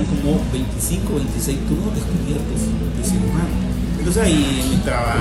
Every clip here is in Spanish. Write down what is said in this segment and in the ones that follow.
tenían como 25 o 26 turnos descubiertos de cirujano. Entonces ahí entraba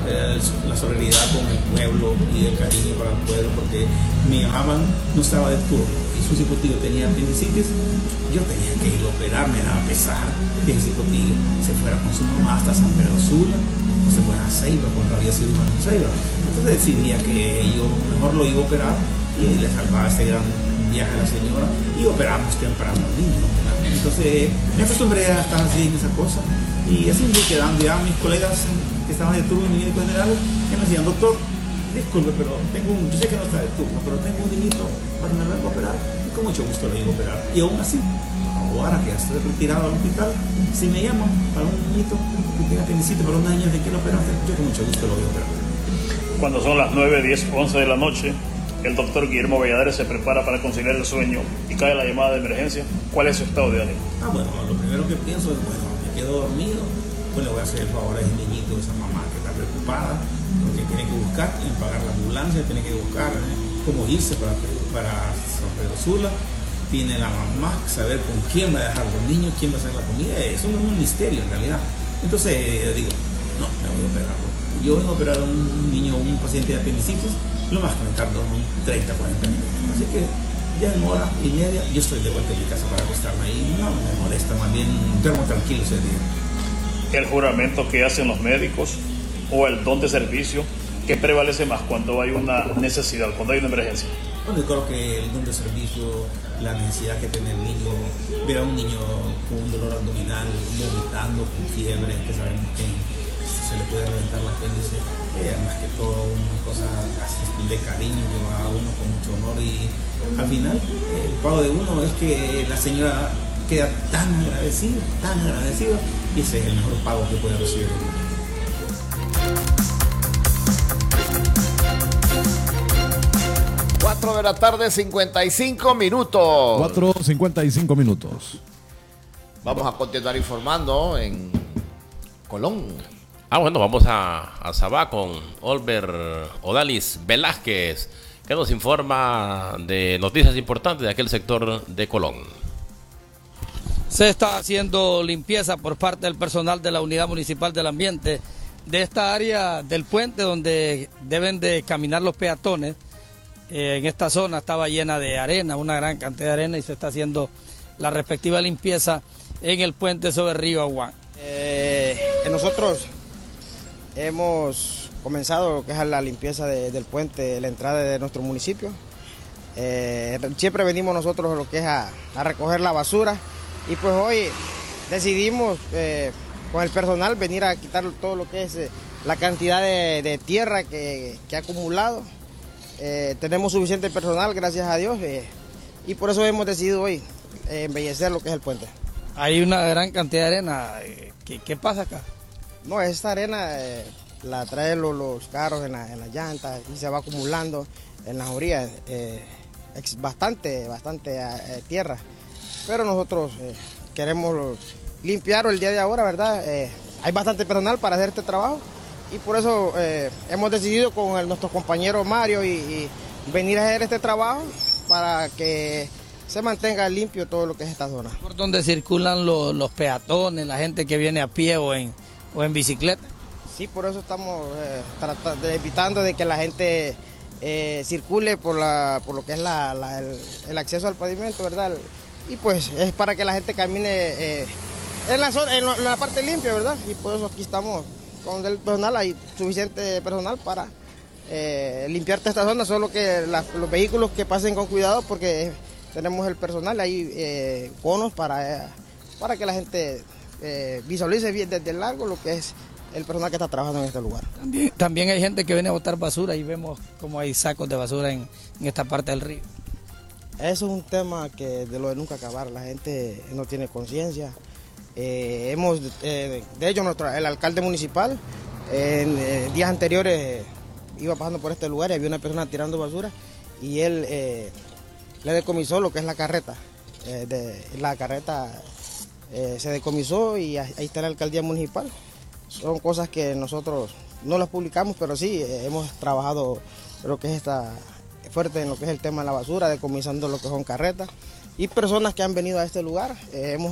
la solidaridad con el pueblo y el cariño para el pueblo, porque mi mamá no estaba de turno y su cipotillo tenía apendicitis. Yo tenía que ir a operar, me daba pesar que el cipotillo se fuera con su mamá hasta San Pedro Sula, o se fuera a Ceiba cuando había cirujano en Ceiba. Entonces decidía que yo mejor lo iba a operar y le salvaba este gran viaje a la señora y operamos temprano al niño. Entonces me acostumbré a estar así en esa cosa y así me quedando. Ya mis colegas que estaban de turno en médico general que me decían: doctor, disculpe, pero yo sé que no está de turno, pero tengo un niñito para que me venga a operar, y con mucho gusto lo iba a operar. Y aún así, ahora que ya estoy retirado del hospital, si me llaman para un niñito que tenga apendicitis para un año de que lo operaste, yo con mucho gusto lo voy a operar. Cuando son las 9, 10, 11 de la noche, el doctor Guillermo Valladares se prepara para conciliar el sueño y cae la llamada de emergencia. ¿Cuál es su estado de ánimo? Bueno, lo primero que pienso es, bueno, me quedo dormido, pues le voy a hacer el favor a ese niñito, a esa mamá que está preocupada, porque tiene que buscar en pagar la ambulancia, tiene que buscar cómo irse para San Pedro Sula, tiene la mamá que saber con quién va a dejar los niños, quién va a hacer la comida. Eso no es un misterio en realidad. Entonces digo, no, me voy a operar. Yo voy a operar a un niño, un paciente de apendicitis, lo más que me tardo 30, 40 minutos. Así que ya en hora y media yo estoy de vuelta en mi casa para acostarme ahí. No me molesta, más bien duermo tranquilo ese día. El juramento que hacen los médicos o el don de servicio, ¿qué prevalece más cuando hay una necesidad, cuando hay una emergencia? Bueno, yo creo que el don de servicio, la necesidad que tiene el niño, ver a un niño con un dolor abdominal, vomitando, con fiebre, que sabemos que se le puede reventar la apéndice, más que todo una cosa de cariño que va a uno con mucho honor, y al final el pago de uno es que la señora queda tan agradecida, y ese es el mejor pago que puede recibir uno. 4 de la tarde, 55 minutos. 4:55 minutos. Vamos a continuar informando en Colón. Bueno, vamos a Sabá con Olver Odalis Velázquez, que nos informa de noticias importantes de aquel sector de Colón. Se está haciendo limpieza por parte del personal de la Unidad Municipal del Ambiente de esta área del puente donde deben de caminar los peatones. En esta zona estaba llena de arena, una gran cantidad de arena, y se está haciendo la respectiva limpieza en el puente sobre el río Aguán. Nosotros hemos comenzado lo que es la limpieza del puente, de la entrada de nuestro municipio. Siempre venimos nosotros lo que es a recoger la basura, y pues hoy decidimos con el personal venir a quitar todo lo que es la cantidad de tierra que ha acumulado. Tenemos suficiente personal, gracias a Dios, y por eso hemos decidido hoy embellecer lo que es el puente. Hay una gran cantidad de arena. ¿Qué pasa acá? No, esta arena la traen los carros en las llantas y se va acumulando en las orillas. Bastante tierra. Pero nosotros queremos limpiarlo el día de ahora, ¿verdad? Hay bastante personal para hacer este trabajo, y por eso hemos decidido con nuestro compañero Mario y venir a hacer este trabajo para que se mantenga limpio todo lo que es esta zona. ¿Por donde circulan los peatones, la gente que viene a pie o en bicicleta? Sí, por eso estamos evitando de que la gente circule por lo que es el acceso al pavimento, ¿verdad? Y pues es para que la gente camine en la parte limpia, ¿verdad? Y por eso aquí estamos con el personal, hay suficiente personal para limpiar esta zona, solo que los vehículos que pasen con cuidado, porque tenemos el personal, hay conos para que la gente visualice bien desde el largo lo que es el personal que está trabajando en este lugar. También hay gente que viene a botar basura, y vemos como hay sacos de basura en esta parte del río. Eso es un tema que de lo de nunca acabar, la gente no tiene conciencia. De hecho, el alcalde municipal en días anteriores iba pasando por este lugar y había una persona tirando basura, y él le decomisó lo que es la carreta. La carreta se decomisó, y ahí está la alcaldía municipal. Son cosas que nosotros no las publicamos, pero sí hemos trabajado lo que es fuerte en lo que es el tema de la basura, decomisando lo que son carretas, y personas que han venido a este lugar. Hemos